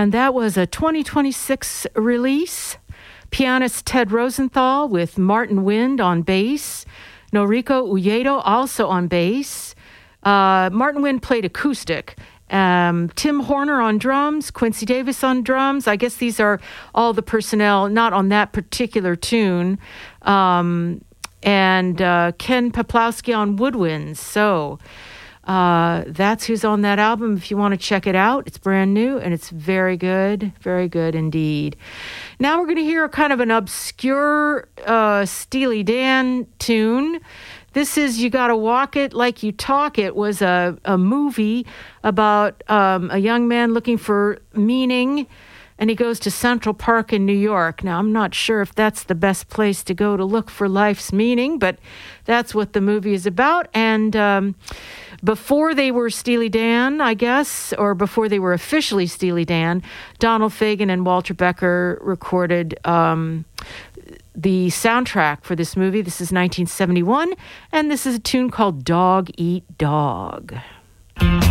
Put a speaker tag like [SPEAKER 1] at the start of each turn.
[SPEAKER 1] And that was a 2026 release. Pianist Ted Rosenthal with Martin Wind on bass. Noriko Uyedo also on bass. Martin Wind played acoustic. Tim Horner on drums, Quincy Davis on drums. I guess these are all the personnel, not on that particular tune. And Ken Peplowski on woodwinds. So that's who's on that album. If you want to check it out, it's brand new and it's very good indeed. Now we're going to hear kind of an obscure Steely Dan tune. This is You Gotta Walk It Like You Talk It was a movie about a young man looking for meaning, and he goes to Central Park in New York. Now, I'm not sure if that's the best place to go to look for life's meaning, but that's what the movie is about. And before they were Steely Dan, I guess, or before they were officially Steely Dan, Donald Fagen and Walter Becker recorded the soundtrack for this movie. This is 1971, and this is a tune called Dog Eat Dog.